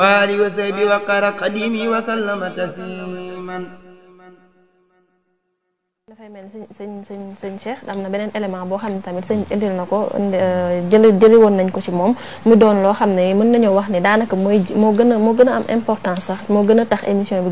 وآله وصحبه وقر قديمي وسلم تسليما. dafay mel sëñ Cheikh am na beneen élément boo xam ne tamit sëñ indil na ko jëli woon nañ ko ci moom mu doon loo xam ne mën nañoo wax ne daanaka moo gën a am importance sax moo gën a tax émission bi